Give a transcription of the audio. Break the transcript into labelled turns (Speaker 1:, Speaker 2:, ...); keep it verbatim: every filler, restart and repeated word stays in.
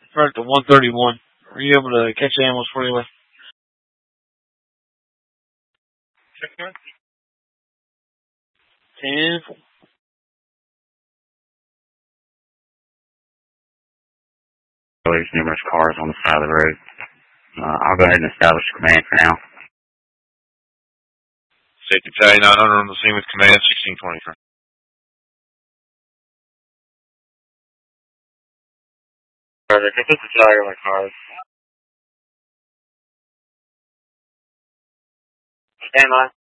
Speaker 1: Right at the one thirty-one. Were you able to catch the animals for you? ten.
Speaker 2: There's numerous cars on the side of the road. Uh, I'll go ahead and establish command for now.
Speaker 3: Safety Battalion nine hundred on the scene with command sixteen twenty-three.
Speaker 2: Roger, get this cellular cars. Stand by.